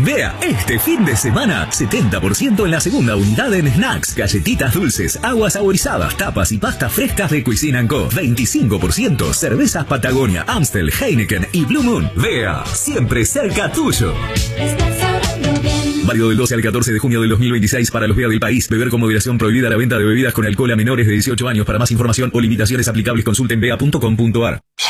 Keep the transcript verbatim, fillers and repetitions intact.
Vea, este fin de semana, setenta por ciento en la segunda unidad en snacks, galletitas dulces, aguas saborizadas, tapas y pastas frescas de Cuisine and Co. veinticinco por ciento cervezas Patagonia, Amstel, Heineken y Blue Moon. Vea, siempre cerca tuyo. Válido del doce al catorce de junio del dos mil veintiséis para los V E A del país. Beber con moderación. Prohibida la venta de bebidas con alcohol a menores de dieciocho años. Para más información o limitaciones aplicables consulten vea punto com punto ar.